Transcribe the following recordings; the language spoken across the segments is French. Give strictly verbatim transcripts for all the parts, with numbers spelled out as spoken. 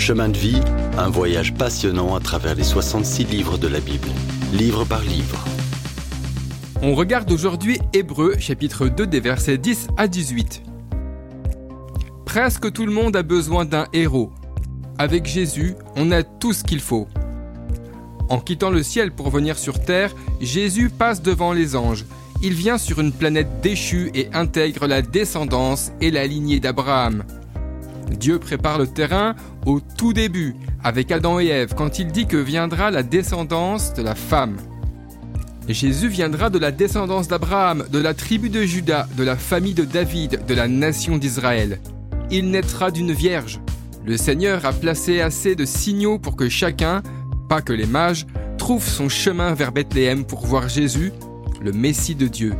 Chemin de vie, un voyage passionnant à travers les soixante-six livres de la Bible, livre par livre. On regarde aujourd'hui Hébreux, chapitre deux, des versets dix à dix-huit. Presque tout le monde a besoin d'un héros. Avec Jésus, on a tout ce qu'il faut. En quittant le ciel pour venir sur terre, Jésus passe devant les anges. Il vient sur une planète déchue et intègre la descendance et la lignée d'Abraham. Dieu prépare le terrain au tout début, avec Adam et Ève, quand il dit que viendra la descendance de la femme. Jésus viendra de la descendance d'Abraham, de la tribu de Juda, de la famille de David, de la nation d'Israël. Il naîtra d'une vierge. Le Seigneur a placé assez de signaux pour que chacun, pas que les mages, trouve son chemin vers Bethléem pour voir Jésus, le Messie de Dieu.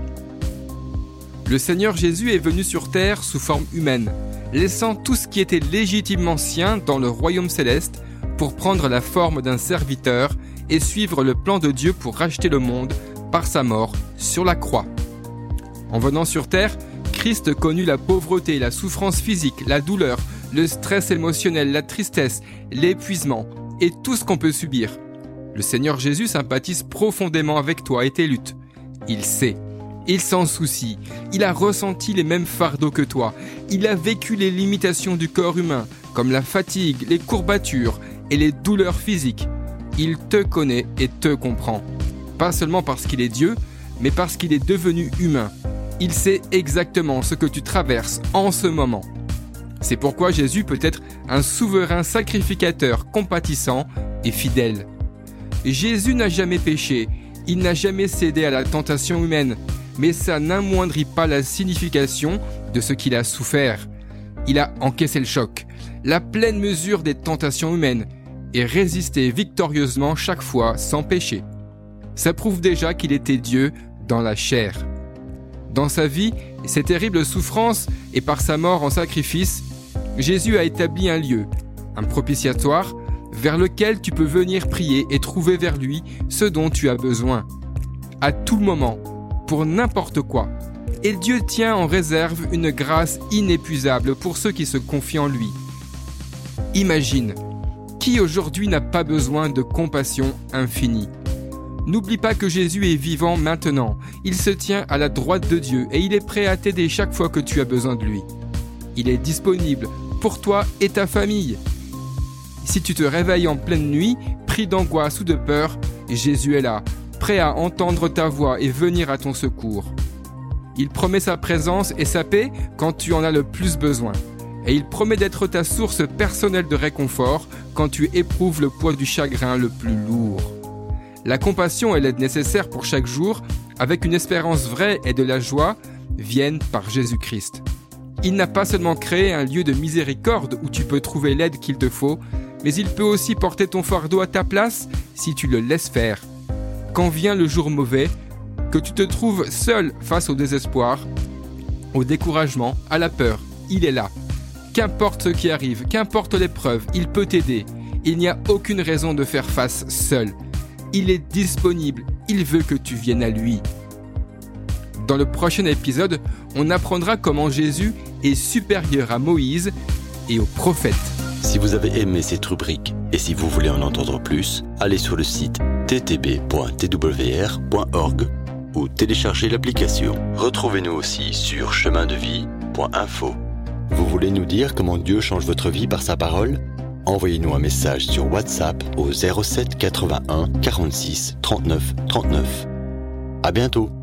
Le Seigneur Jésus est venu sur terre sous forme humaine, laissant tout ce qui était légitimement sien dans le royaume céleste pour prendre la forme d'un serviteur et suivre le plan de Dieu pour racheter le monde par sa mort sur la croix. En venant sur terre, Christ connut la pauvreté, la souffrance physique, la douleur, le stress émotionnel, la tristesse, l'épuisement et tout ce qu'on peut subir. Le Seigneur Jésus sympathise profondément avec toi et tes luttes. Il sait. Il s'en soucie, il a ressenti les mêmes fardeaux que toi, il a vécu les limitations du corps humain, comme la fatigue, les courbatures et les douleurs physiques. Il te connaît et te comprend, pas seulement parce qu'il est Dieu, mais parce qu'il est devenu humain. Il sait exactement ce que tu traverses en ce moment. C'est pourquoi Jésus peut être un souverain sacrificateur compatissant et fidèle. Jésus n'a jamais péché, il n'a jamais cédé à la tentation humaine, mais ça n'amoindrit pas la signification de ce qu'il a souffert. Il a encaissé le choc, la pleine mesure des tentations humaines, et résisté victorieusement chaque fois sans péché. Ça prouve déjà qu'il était Dieu dans la chair. Dans sa vie, ses terribles souffrances et par sa mort en sacrifice, Jésus a établi un lieu, un propitiatoire, vers lequel tu peux venir prier et trouver vers lui ce dont tu as besoin. À tout moment, pour n'importe quoi. Et Dieu tient en réserve une grâce inépuisable pour ceux qui se confient en lui. Imagine, qui aujourd'hui n'a pas besoin de compassion infinie? N'oublie pas que Jésus est vivant maintenant. Il se tient à la droite de Dieu et il est prêt à t'aider chaque fois que tu as besoin de lui. Il est disponible pour toi et ta famille. Si tu te réveilles en pleine nuit, pris d'angoisse ou de peur, Jésus est là, prêt à entendre ta voix et venir à ton secours. Il promet sa présence et sa paix quand tu en as le plus besoin. Et il promet d'être ta source personnelle de réconfort quand tu éprouves le poids du chagrin le plus lourd. La compassion et l'aide nécessaire pour chaque jour, avec une espérance vraie et de la joie, viennent par Jésus-Christ. Il n'a pas seulement créé un lieu de miséricorde où tu peux trouver l'aide qu'il te faut, mais il peut aussi porter ton fardeau à ta place si tu le laisses faire. Quand vient le jour mauvais, que tu te trouves seul face au désespoir, au découragement, à la peur, il est là. Qu'importe ce qui arrive, qu'importe l'épreuve, il peut t'aider. Il n'y a aucune raison de faire face seul. Il est disponible, il veut que tu viennes à lui. Dans le prochain épisode, on apprendra comment Jésus est supérieur à Moïse et aux prophètes. Si vous avez aimé cette rubrique et si vous voulez en entendre plus, allez sur le site t t b point t w r point org ou téléchargez l'application. Retrouvez-nous aussi sur chemin de vie point info. Vous voulez nous dire comment Dieu change votre vie par sa parole? Envoyez-nous un message sur WhatsApp au zéro sept quatre-vingt-un quarante-six trente-neuf trente-neuf. À bientôt.